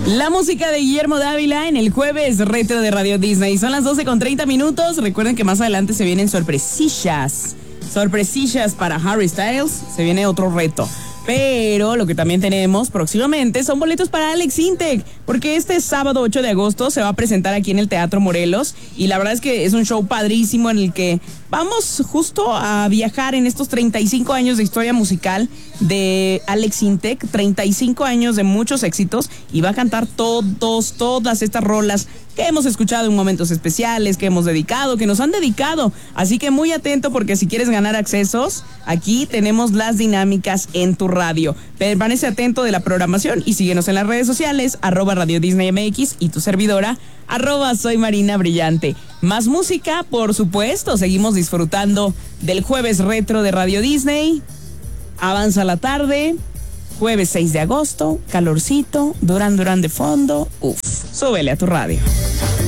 La música de Guillermo Dávila en el jueves retro de Radio Disney. Son las 12:30. Recuerden que más adelante se vienen sorpresillas para Harry Styles. Se viene otro reto. Pero lo que también tenemos próximamente son boletos para Alex Intec, porque este sábado 8 de agosto se va a presentar aquí en el Teatro Morelos, y la verdad es que es un show padrísimo en el que vamos justo a viajar en estos 35 años de historia musical de Alex Intec, 35 años de muchos éxitos, y va a cantar todas estas rolas que hemos escuchado en momentos especiales, que hemos dedicado, que nos han dedicado. Así que muy atento, porque si quieres ganar accesos, aquí tenemos las dinámicas en tu radio. Permanece atento de la programación y síguenos en las redes sociales, @Radio Disney MX, y tu servidora, @Soy Marina Brillante. Más música, por supuesto. Seguimos disfrutando del jueves retro de Radio Disney. Avanza la tarde. Jueves 6 de agosto, calorcito, Duran Duran de fondo. Súbele a tu radio.